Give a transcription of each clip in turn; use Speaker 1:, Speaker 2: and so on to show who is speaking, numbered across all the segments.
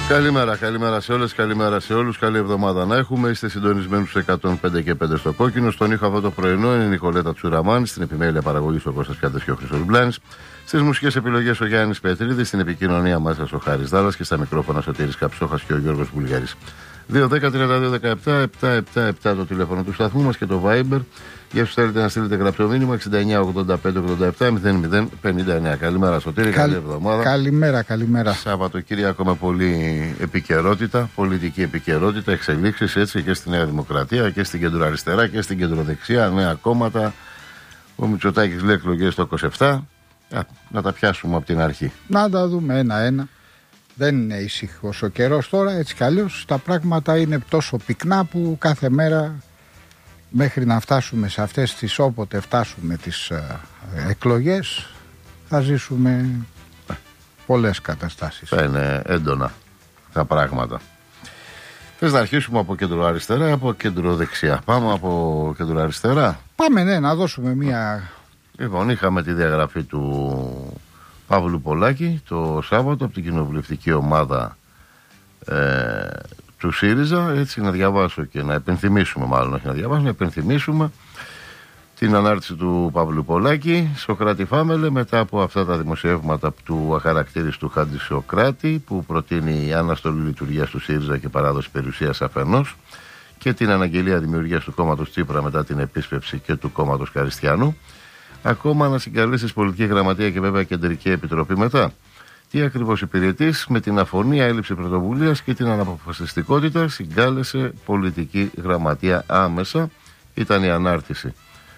Speaker 1: Καλημέρα σε όλες, καλημέρα σε όλους. Καλή εβδομάδα να έχουμε. Είστε συντονισμένοι στους 105 και 5 στο κόκκινο. Στον ήχο αυτό το πρωινό είναι η Νικολέτα Τσουραμάν. Στην επιμέλεια παραγωγής ο Κώστας Πιάτες και ο Χρήστος Μπλάνης. Στις μουσικές επιλογές ο Γιάννης Πετρίδης. Στην επικοινωνία μας ο Χάρης Δάλλας. Και στα μικρόφωνα Σωτήρης Καψόχας και ο Γιώργος Βουλγαρής. 2-10-32-17-777 το τηλέφωνο του σταθμού μας και το Viber. Για όσους θέλετε να στείλετε γραπτό μήνυμα 69-85-87-00-59. Καλημέρα Σωτήρη, καλή εβδομάδα.
Speaker 2: Καλημέρα.
Speaker 1: Σαββατοκύριακο με πολλή επικαιρότητα, πολιτική επικαιρότητα, εξελίξεις έτσι και στη Νέα Δημοκρατία και στην κεντροαριστερά και στην κεντροδεξιά, νέα κόμματα. Ο Μητσοτάκης λέει εκλογές το 27. Να τα πιάσουμε από την αρχή.
Speaker 2: Να τα δούμε ένα-ένα. Δεν είναι ήσυχος ο καιρός τώρα, έτσι κι αλλιώς. Τα πράγματα είναι τόσο πυκνά που κάθε μέρα μέχρι να φτάσουμε σε αυτές τις, όποτε φτάσουμε τις εκλογές, θα ζήσουμε πολλές καταστάσεις.
Speaker 1: Θα είναι έντονα τα πράγματα. Θες να αρχίσουμε από κεντροαριστερά ή από κεντροδεξιά? Πάμε από κεντροαριστερά.
Speaker 2: Πάμε, ναι, να δώσουμε μία...
Speaker 1: Λοιπόν, είχαμε τη διαγραφή του Παύλου Πολάκη το Σάββατο από την κοινοβουλευτική ομάδα του ΣΥΡΙΖΑ. Έτσι να διαβάσω και να επενθυμίσουμε, μάλλον όχι να διαβάσω, να επενθυμίσουμε την ανάρτηση του Παύλου Πολάκη. Σοκράτη Φάμελε, μετά από αυτά τα δημοσιεύματα του αχαρακτήριστου Χάντι Σοκράτη, που προτείνει η αναστολή λειτουργίας του ΣΥΡΙΖΑ και παράδοση περιουσίας αφενός, και την αναγγελία δημιουργίας του κόμματος Τσίπρα μετά την επίσπευση και του κόμματος Καριστιανού. Ακόμα να συγκαλέσει πολιτική γραμματεία και βέβαια κεντρική επιτροπή μετά. Τι ακριβώς υπηρετείς? Με την αφωνία, έλλειψη πρωτοβουλίας και την αναποφασιστικότητα συγκάλεσε πολιτική γραμματεία άμεσα. Ήταν η ανάρτηση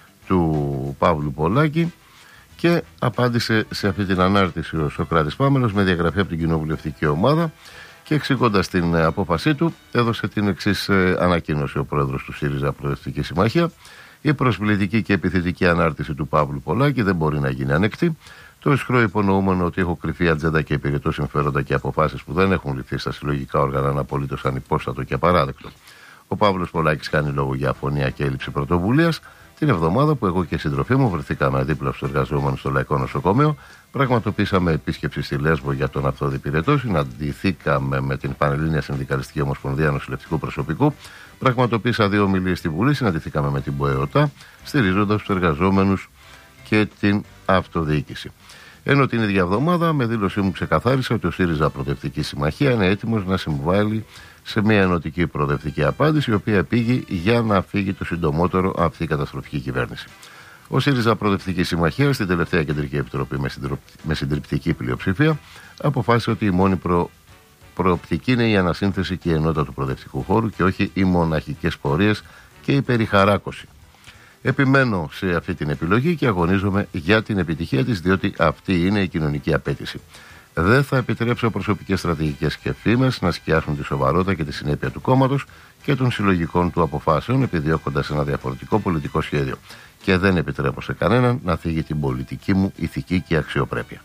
Speaker 1: του Παύλου Πολάκη και απάντησε σε αυτή την ανάρτηση ο Σοκράτης Πάμελος με διαγραφή από την κοινοβουλευτική ομάδα και εξηγώντας την απόφασή του έδωσε την εξής ανακοίνωση ο πρόεδρος του ΣΥΡΙΖΑ Προοδευτική Συμμαχία. Η προσβλητική και επιθετική ανάρτηση του Παύλου Πολάκη δεν μπορεί να γίνει ανεκτή. Το ισχυρό υπονοούμενο ότι έχω κρυφή ατζέντα και υπηρετώ συμφέροντα και αποφάσεις που δεν έχουν ληφθεί στα συλλογικά όργανα είναι απολύτως ανυπόστατο και απαράδεκτο. Ο Παύλος Πολάκης κάνει λόγο για αφωνία και έλλειψη πρωτοβουλίας την εβδομάδα που εγώ και η συντροφή μου βρεθήκαμε δίπλα στους εργαζόμενους στο Λαϊκό Νοσοκομείο. Πραγματοποίησαμε επίσκεψη στη Λέσβο για τον αυτοδιπηρετό. Συναντηθήκαμε με την Πανελλήνια Συνδικαλιστική Ομοσπονδία Νοσηλευτικού Προσωπικού. Πραγματοποίησα 2 ομιλίες στη Βουλή. Συναντηθήκαμε με την ΠΟΕΟΤΑ, στηρίζοντας τους εργαζόμενους και την αυτοδιοίκηση. Ενώ την ίδια εβδομάδα, με δήλωσή μου ξεκαθάρισα ότι ο ΣΥΡΙΖΑ Προοδευτική Συμμαχία είναι έτοιμος να συμβάλλει σε μια ενωτική προοδευτική απάντηση, η οποία πήγε για να φύγει το συντομότερο αυτή η καταστροφική κυβέρνηση. Ο ΣΥΡΙΖΑ Προοδευτική Συμμαχία, στην τελευταία κεντρική επιτροπή με συντριπτική πλειοψηφία, αποφάσισε ότι η μόνη προοπτική είναι η ανασύνθεση και η ενότητα του προοδευτικού χώρου και όχι οι μοναχικές πορείες και η περιχαράκωση. Επιμένω σε αυτή την επιλογή και αγωνίζομαι για την επιτυχία της, διότι αυτή είναι η κοινωνική απέτηση. Δεν θα επιτρέψω προσωπικές στρατηγικές και φήμες να σκιάσουν τη σοβαρότητα και τη συνέπεια του κόμματος και των συλλογικών του αποφάσεων, επιδιώκοντας ένα διαφορετικό πολιτικό σχέδιο. Και δεν επιτρέπω σε κανέναν να θίγει την πολιτική μου ηθική και αξιοπρέπεια.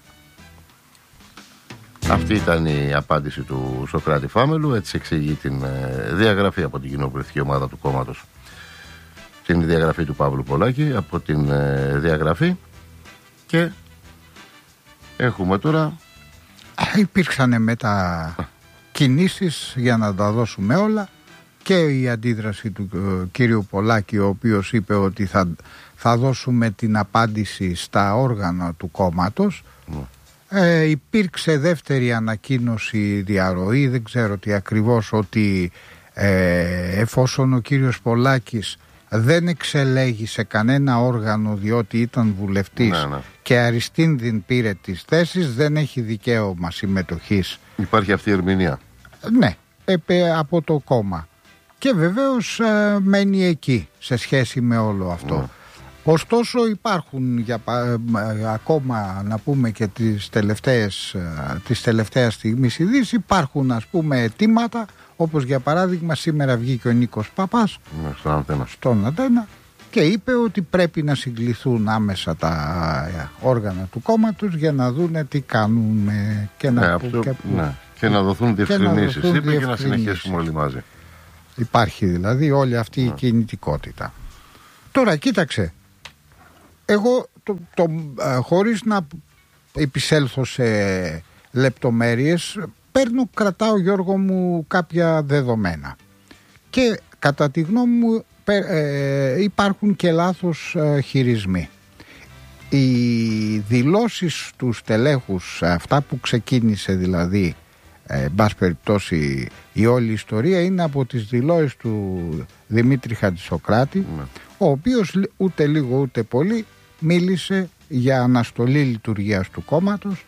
Speaker 1: Αυτή ήταν η απάντηση του Σοκράτη Φάμελου. Έτσι εξηγεί την διαγραφή από την κοινοβουλευτική ομάδα του κόμματος, την διαγραφή του Παύλου Πολάκη από την διαγραφή. Και έχουμε τώρα...
Speaker 2: Υπήρξαν μετακινήσεις, για να τα δώσουμε όλα, και η αντίδραση του κύριου Πολάκη, ο οποίος είπε ότι θα δώσουμε την απάντηση στα όργανα του κόμματος. Υπήρξε δεύτερη ανακοίνωση, διαρροή, δεν ξέρω τι ακριβώς, ότι εφόσον ο κύριος Πολάκης δεν εξελέγει σε κανένα όργανο διότι ήταν βουλευτής και αριστείδην πήρε τις θέσεις, δεν έχει δικαίωμα συμμετοχής.
Speaker 1: Υπάρχει αυτή η ερμηνεία.
Speaker 2: Ναι, από το κόμμα. Και βεβαίως μένει εκεί σε σχέση με όλο αυτό. Ωστόσο υπάρχουν ακόμα, να πούμε, και τις τελευταίες στιγμής ειδήσεις, υπάρχουν, ας πούμε, αιτήματα, όπως για παράδειγμα σήμερα βγήκε ο Νίκος Παπάς στον Αντένα και είπε ότι πρέπει να συγκληθούν άμεσα τα όργανα του κόμματος για να δούνε τι κάνουμε και
Speaker 1: να δοθούν διευκρινήσεις, είπε, και να συνεχίσουμε όλοι μαζί.
Speaker 2: Υπάρχει δηλαδή όλη αυτή η κινητικότητα. Τώρα κοίταξε, εγώ χωρίς να επισέλθω σε λεπτομέρειες, κρατάω Γιώργο μου κάποια δεδομένα και κατά τη γνώμη μου υπάρχουν και λάθος χειρισμοί. Οι δηλώσεις του στελέχους, αυτά που ξεκίνησε δηλαδή εν πάση περιπτώσει η όλη ιστορία, είναι από τις δηλώσεις του Δημήτρη Χατζησοκράτη, ο οποίος ούτε λίγο ούτε πολύ μίλησε για αναστολή λειτουργίας του κόμματος.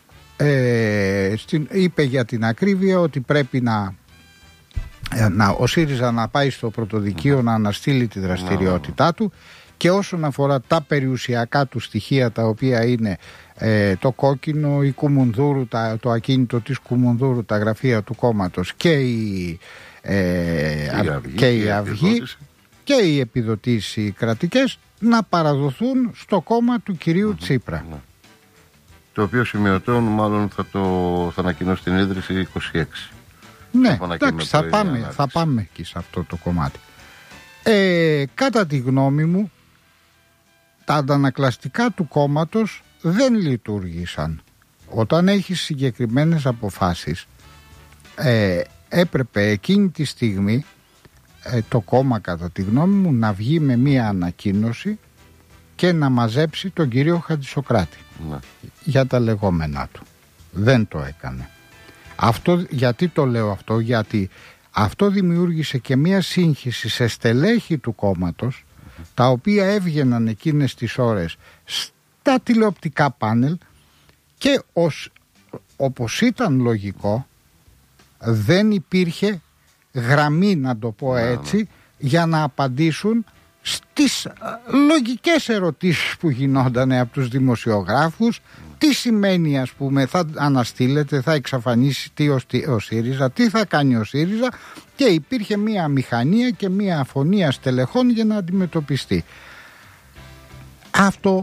Speaker 2: Είπε για την ακρίβεια ότι πρέπει ο ΣΥΡΙΖΑ να πάει στο πρωτοδικείο να αναστείλει τη δραστηριότητά του, και όσον αφορά τα περιουσιακά του στοιχεία, τα οποία είναι το κόκκινο, η Κουμουνδούρου, το ακίνητο της Κουμουνδούρου, τα γραφεία του κόμματος και η Αυγή και οι επιδοτήσεις κρατικές, να παραδοθούν στο κόμμα του κυρίου Τσίπρα.
Speaker 1: Το οποίο σημειωτών μάλλον θα ανακοινώσει την ίδρυση 26.
Speaker 2: Ναι, εντάξει, θα πάμε εκεί σε αυτό το κομμάτι. Κατά τη γνώμη μου, τα αντανακλαστικά του κόμματος δεν λειτουργήσαν. Όταν έχει συγκεκριμένες αποφάσεις, έπρεπε εκείνη τη στιγμή το κόμμα, κατά τη γνώμη μου, να βγει με μία ανακοίνωση και να μαζέψει τον κύριο Χατζησοκράτη για τα λεγόμενά του. Δεν το έκανε. Γιατί το λέω αυτό? Γιατί αυτό δημιούργησε και μία σύγχυση σε στελέχη του κόμματος, τα οποία έβγαιναν εκείνες τις ώρες στα τηλεοπτικά πάνελ και όπως ήταν λογικό, δεν υπήρχε γραμμή, να το πω έτσι, για να απαντήσουν στις λογικές ερωτήσεις που γινόταν από τους δημοσιογράφους. Τι σημαίνει, ας πούμε, θα αναστείλετε, θα εξαφανίσει ο ΣΥΡΙΖΑ, τι θα κάνει ο ΣΥΡΙΖΑ, και υπήρχε μία μηχανία και μία αφωνία στελεχών για να αντιμετωπιστεί. Αυτό,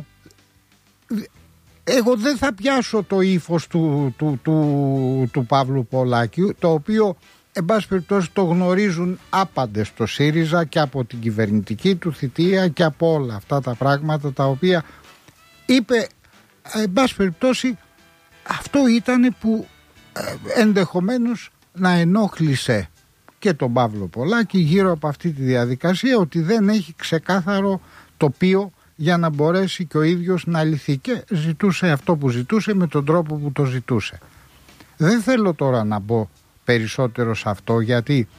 Speaker 2: εγώ δεν θα πιάσω το ύφος του Παύλου Πολάκη, το οποίο εν πάση περιπτώσει το γνωρίζουν άπαντες στο ΣΥΡΙΖΑ και από την κυβερνητική του θητεία και από όλα αυτά τα πράγματα τα οποία είπε. Εν πάση περιπτώσει, αυτό ήταν που ενδεχομένως να ενόχλησε και τον Παύλο Πολάκη γύρω από αυτή τη διαδικασία, ότι δεν έχει ξεκάθαρο τοπίο για να μπορέσει και ο ίδιος να λυθεί, και ζητούσε αυτό που ζητούσε με τον τρόπο που το ζητούσε. Δεν θέλω τώρα να μπω περισσότερο σε αυτό, γιατί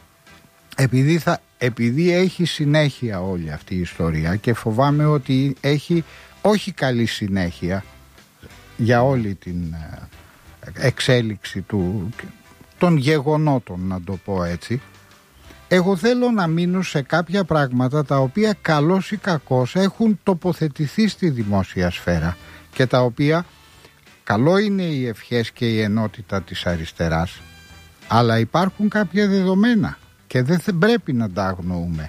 Speaker 2: επειδή έχει συνέχεια όλη αυτή η ιστορία και φοβάμαι ότι έχει όχι καλή συνέχεια για όλη την εξέλιξη των γεγονότων, να το πω έτσι, εγώ θέλω να μείνω σε κάποια πράγματα τα οποία καλώς ή κακώς έχουν τοποθετηθεί στη δημόσια σφαίρα και τα οποία, καλό είναι οι ευχές και η ενότητα της αριστεράς, αλλά υπάρχουν κάποια δεδομένα και δεν πρέπει να τα αγνοούμε.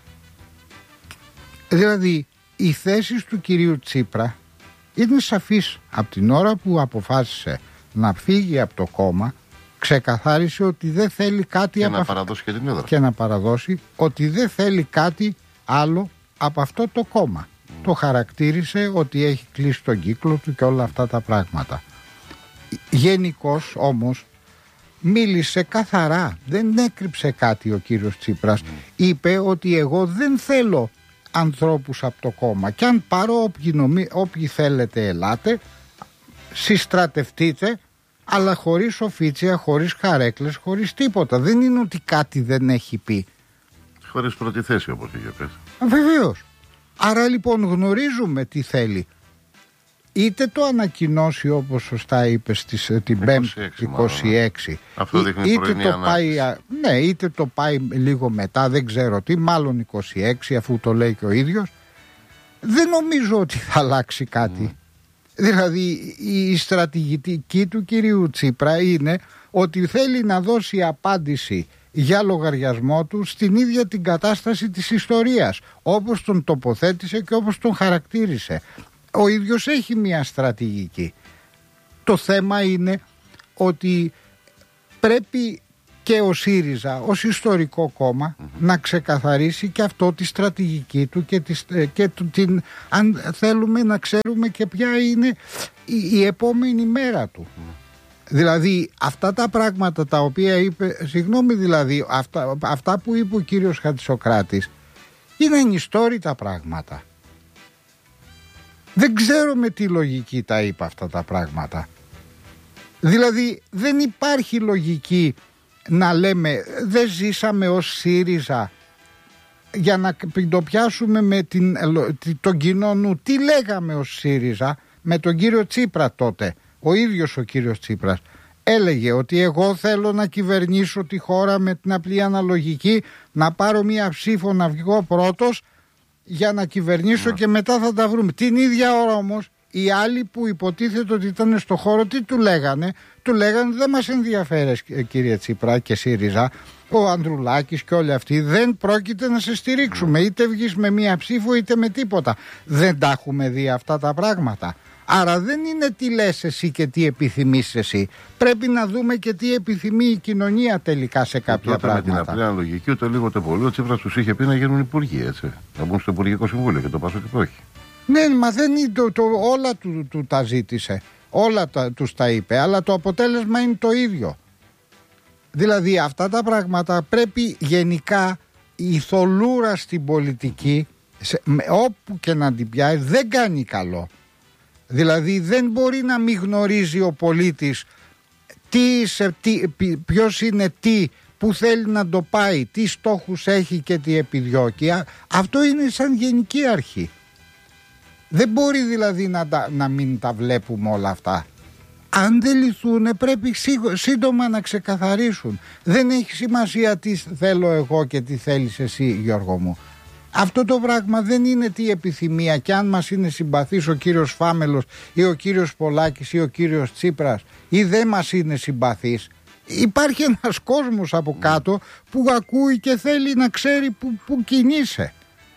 Speaker 2: Δηλαδή, οι θέσεις του κυρίου Τσίπρα είναι σαφείς. Από την ώρα που αποφάσισε να φύγει από το κόμμα, ξεκαθάρισε ότι δεν θέλει κάτι και να παραδώσει ότι δεν θέλει κάτι άλλο από αυτό το κόμμα. Το χαρακτήρισε ότι έχει κλείσει τον κύκλο του και όλα αυτά τα πράγματα. Γενικώς όμως μίλησε καθαρά, δεν έκρυψε κάτι ο κύριος Τσίπρας. Είπε ότι εγώ δεν θέλω ανθρώπους από το κόμμα, και αν πάρω όποιοι θέλετε ελάτε, συστρατευτείτε, αλλά χωρίς οφίτσια, χωρίς χαρέκλες, χωρίς τίποτα. Δεν είναι ότι κάτι δεν έχει πει.
Speaker 1: Χωρίς πρώτη θέση, όπως είχε πει.
Speaker 2: Βεβαίως. Άρα λοιπόν γνωρίζουμε τι θέλει. Είτε το ανακοινώσει, όπως σωστά είπες, την 26.
Speaker 1: Αυτό δείχνει
Speaker 2: είτε το πάει λίγο μετά, δεν ξέρω τι, μάλλον 26, αφού το λέει και ο ίδιος. Δεν νομίζω ότι θα αλλάξει κάτι. Δηλαδή η στρατηγική του κυρίου Τσίπρα είναι ότι θέλει να δώσει απάντηση για λογαριασμό του στην ίδια την κατάσταση της ιστορίας, όπως τον τοποθέτησε και όπως τον χαρακτήρισε. Ο ίδιος έχει μια στρατηγική. Το θέμα είναι ότι πρέπει και ο ΣΥΡΙΖΑ ως ιστορικό κόμμα να ξεκαθαρίσει και αυτό, τη στρατηγική του και αν θέλουμε να ξέρουμε και ποια είναι η επόμενη μέρα του. Δηλαδή αυτά τα πράγματα τα οποία είπε, συγγνώμη δηλαδή, αυτά που είπε ο κύριος Χατζησοκράτης είναι ενιστόρητα πράγματα. Δεν ξέρω με τι λογική τα είπε αυτά τα πράγματα. Δηλαδή δεν υπάρχει λογική να λέμε δεν ζήσαμε ως ΣΥΡΙΖΑ, για να το πιάσουμε με τον κοινό νου. Τι λέγαμε ως ΣΥΡΙΖΑ με τον κύριο Τσίπρα τότε? Ο ίδιος ο κύριος Τσίπρας έλεγε ότι εγώ θέλω να κυβερνήσω τη χώρα με την απλή αναλογική, να πάρω μία ψήφο να βγω πρώτος για να κυβερνήσω και μετά θα τα βρούμε. Την ίδια ώρα όμως οι άλλοι που υποτίθεται ότι ήταν στο χώρο, τι του λέγανε? Του λέγανε δεν μας ενδιαφέρει κύριε Τσίπρα και ΣΥΡΙΖΑ, ο Ανδρουλάκης και όλοι αυτοί, δεν πρόκειται να σε στηρίξουμε, είτε βγεις με μία ψήφο είτε με τίποτα. Δεν τα έχουμε δει αυτά τα πράγματα? Άρα δεν είναι τι λες εσύ και τι επιθυμείς εσύ. Πρέπει να δούμε και τι επιθυμεί η κοινωνία τελικά σε κάποια πράγματα.
Speaker 1: Με την απλή αναλογική, ούτε λίγο το πολύ, ο Τσίπρας τους είχε πει να γίνουν υπουργοί, έτσι. Να μπουν στο Υπουργικό Συμβούλιο και το Πασόκ το όχι.
Speaker 2: Ναι, μα δεν είναι όλα του τα ζήτησε. Όλα τους τα είπε, αλλά το αποτέλεσμα είναι το ίδιο. Δηλαδή αυτά τα πράγματα πρέπει γενικά η θολούρα στην πολιτική, όπου και να την πιάσει, δεν κάνει καλό. Δηλαδή δεν μπορεί να μην γνωρίζει ο πολίτης ποιος είναι που θέλει να το πάει, τι στόχους έχει και τι επιδιώκει. Αυτό είναι σαν γενική αρχή. Δεν μπορεί δηλαδή να μην τα βλέπουμε όλα αυτά. Αν δεν λυθούν πρέπει σύντομα να ξεκαθαρίσουν. Δεν έχει σημασία τι θέλω εγώ και τι θέλεις εσύ, Γιώργο μου. Αυτό το πράγμα δεν είναι τι επιθυμία, και αν μας είναι συμπαθής ο κύριος Φάμελος ή ο κύριος Πολάκης ή ο κύριος Τσίπρας ή δεν μας είναι συμπαθής, υπάρχει ένας κόσμος από κάτω που ακούει και θέλει να ξέρει που κινείσαι.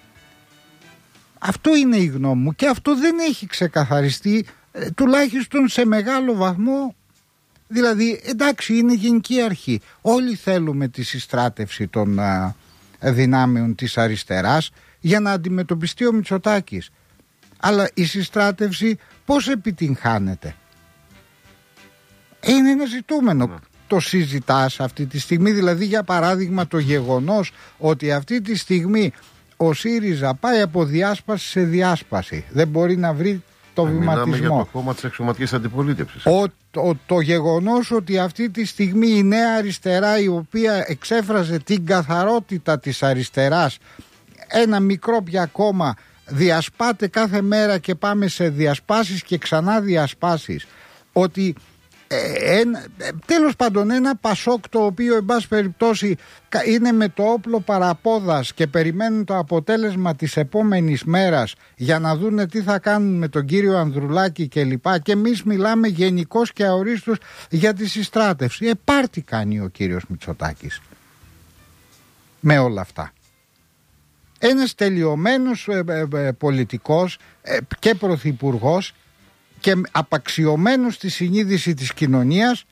Speaker 2: Αυτό είναι η γνώμη μου και αυτό δεν έχει ξεκαθαριστεί, τουλάχιστον σε μεγάλο βαθμό. Δηλαδή εντάξει, είναι γενική αρχή, όλοι θέλουμε τη συστράτευση των δυνάμεων της αριστεράς για να αντιμετωπιστεί ο Μητσοτάκης, αλλά η συστράτευση πώς επιτυγχάνεται? Είναι ένα ζητούμενο. Το συζητάς αυτή τη στιγμή? Δηλαδή για παράδειγμα το γεγονός ότι αυτή τη στιγμή ο ΣΥΡΙΖΑ πάει από διάσπαση σε διάσπαση, δεν μπορεί να βρει το βηματισμό.
Speaker 1: Μιλάμε για το κόμμα της εξωματικής αντιπολίτευσης.
Speaker 2: Το γεγονός ότι αυτή τη στιγμή η νέα αριστερά, η οποία εξέφραζε την καθαρότητα της αριστεράς, ένα μικρό πια κόμμα, διασπάται κάθε μέρα και πάμε σε διασπάσεις και ξανά διασπάσεις, ότι τέλος πάντων ένα Πασόκ το οποίο εν πάση περιπτώσει είναι με το όπλο παραπόδας και περιμένουν το αποτέλεσμα της επόμενης μέρας για να δούνε τι θα κάνουν με τον κύριο Ανδρουλάκη και λοιπά, και εμείς μιλάμε γενικώς και αορίστως για τη συστράτευση. Πάρτι κάνει ο κύριος Μητσοτάκης με όλα αυτά? Ένας τελειωμένος πολιτικός και πρωθυπουργός και απαξιωμένος στη συνείδηση της κοινωνίας,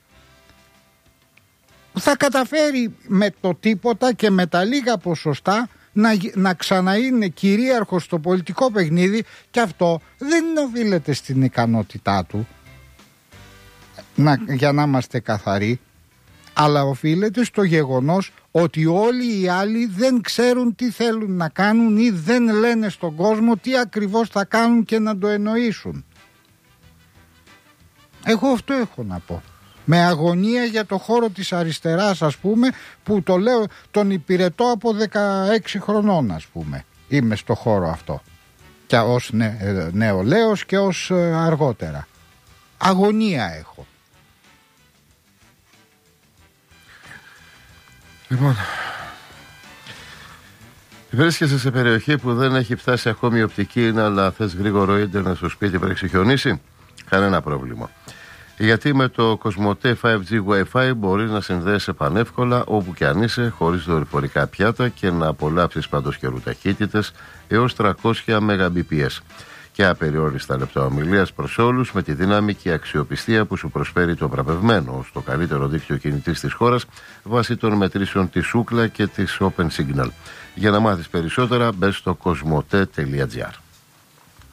Speaker 2: θα καταφέρει με το τίποτα και με τα λίγα ποσοστά να ξαναείνε κυρίαρχος στο πολιτικό παιχνίδι, και αυτό δεν οφείλεται στην ικανότητά του, για να είμαστε καθαροί, αλλά οφείλεται στο γεγονός ότι όλοι οι άλλοι δεν ξέρουν τι θέλουν να κάνουν ή δεν λένε στον κόσμο τι ακριβώς θα κάνουν και να το εννοήσουν. Εγώ αυτό έχω να πω. Με αγωνία για το χώρο της αριστεράς, ας πούμε, που το λέω, τον υπηρετώ από 16 χρονών, ας πούμε. Είμαι στο χώρο αυτό. Και ως νεολαίος και ως αργότερα. Αγωνία έχω.
Speaker 1: Λοιπόν, βρίσκεσαι σε περιοχή που δεν έχει φτάσει ακόμη η οπτική, αλλά θες γρήγορο ίντερνετ στο σπίτι πριν ξεχιονίσει? Κανένα πρόβλημα. Γιατί με το Κοσμοτέ 5G Wi-Fi μπορείς να συνδέεσαι πανεύκολα όπου και αν είσαι, χωρίς δορυφορικά πιάτα, και να απολαύσεις παντός καιρού ταχύτητες έως 300 Mbps και απεριόριστα λεπτά ομιλίας προς όλους, με τη δύναμη και αξιοπιστία που σου προσφέρει το βραβευμένο στο καλύτερο δίκτυο κινητής της χώρας βάσει των μετρήσεων της Ookla και της Open Signal. Για να μάθεις περισσότερα μπες στο cosmote.gr.